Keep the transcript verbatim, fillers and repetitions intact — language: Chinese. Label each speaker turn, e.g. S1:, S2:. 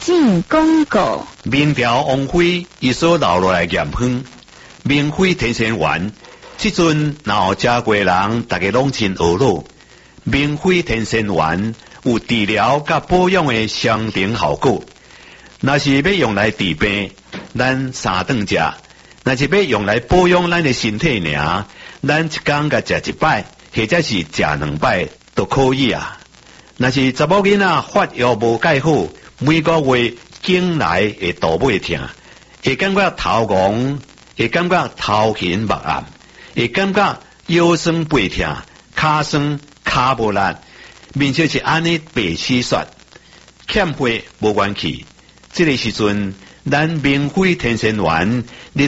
S1: 性广告。
S2: 明朝王妃伊所留落来盐香，明妃天仙丸，即阵若有食过人，大家拢真懊恼。明妃天仙丸有治疗甲保养的相同效果。若是要用来治病，咱三顿食；若是要用来保养咱的身体尔，咱一工甲食一摆，或者是食两摆都可以啊。若是查某囡仔发育无介好，每个月经来会肚尾痛，会感觉头晕，会感觉头晕目暗，会感觉腰酸背痛、骹酸骹无力，面色是安尼白丝刷，欠血无元气。这个时阵，咱明妃天仙丸